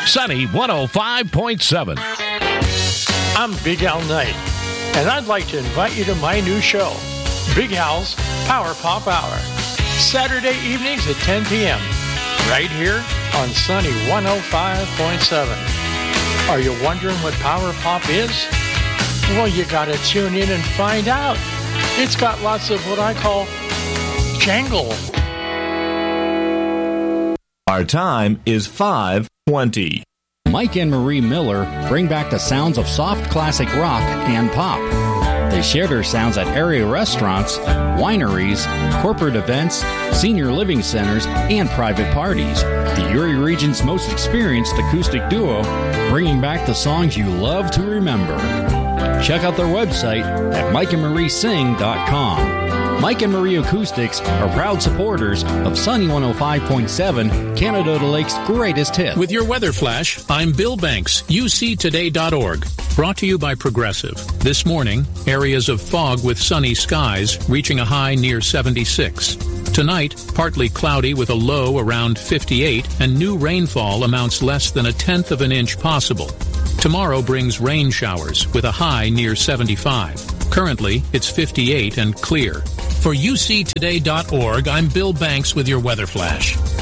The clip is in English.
Sunny 105.7. I'm Big Al Knight, and I'd like to invite you to my new show, Big Al's Power Pop Hour, Saturday evenings at 10 p.m., right here on Sunny 105.7. Are you wondering what Power Pop is? Well, you gotta tune in and find out. It's got lots of what I call jangle. Our time is 5:20. Mike and Marie Miller bring back the sounds of soft classic rock and pop. They share their sounds at area restaurants, wineries, corporate events, senior living centers, and private parties. The Erie region's most experienced acoustic duo, bringing back the songs you love to remember. Check out their website at mikeandmariesing.com. Mike and Marie Acoustics are proud supporters of Sunny 105.7, Canada to Lake's greatest hit. With your weather flash, I'm Bill Banks, uctoday.org. Brought to you by Progressive. This morning, areas of fog with sunny skies, reaching a high near 76. Tonight, partly cloudy with a low around 58, and new rainfall amounts less than 1/10 of an inch possible. Tomorrow brings rain showers with a high near 75. Currently, it's 58 and clear. For uctoday.org, I'm Bill Banks with your weather flash.